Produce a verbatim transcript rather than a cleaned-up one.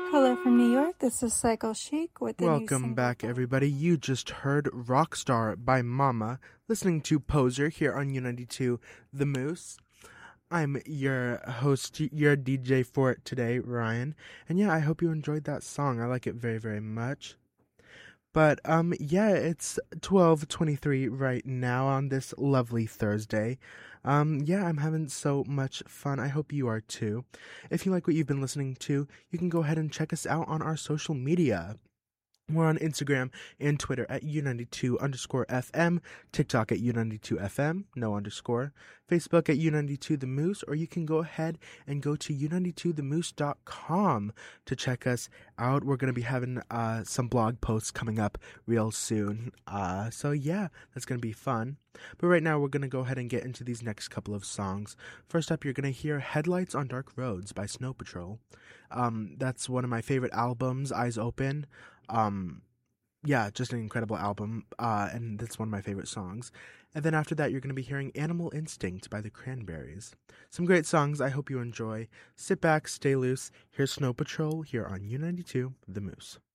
Hello from New York, this is Cycle Chic with the new Welcome single. back, everybody. You just heard Rockstar by Mama, listening to Poser here on U ninety-two The Moose. I'm your host, your D J for today, Ryan. And yeah, I hope you enjoyed that song. I like it very, very much. But um yeah, it's twelve twenty-three right now on this lovely Thursday. Um yeah, I'm having so much fun. I hope you are too. If you like what you've been listening to, you can go ahead and check us out on our social media. We're on Instagram and Twitter at U ninety-two underscore F M, TikTok at U ninety-two F M, no underscore, Facebook at U ninety-two The Moose, or you can go ahead and go to U ninety-two the moose dot com to check us out. We're going to be having uh, some blog posts coming up real soon. Uh, so yeah, that's going to be fun. But right now, we're going to go ahead and get into these next couple of songs. First up, you're going to hear Headlights on Dark Roads by Snow Patrol. Um, that's one of my favorite albums, Eyes Open. Um, yeah, just an incredible album, uh, and that's one of my favorite songs. And then after that, you're going to be hearing Animal Instinct by the Cranberries. Some great songs I hope you enjoy. Sit back, stay loose. Here's Snow Patrol here on U ninety-two The Moose.